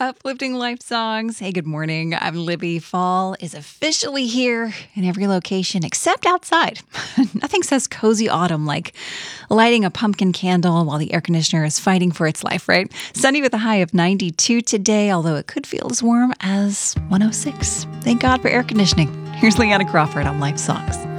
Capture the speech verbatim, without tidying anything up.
Uplifting Life Songs. Hey, good morning. I'm Libby. Fall is officially here in every location except outside. Nothing says cozy autumn like lighting a pumpkin candle while the air conditioner is fighting for its life, right? Sunny with a high of ninety-two today, although it could feel as warm as one oh six. Thank God for air conditioning. Here's Leanna Crawford on Life Songs.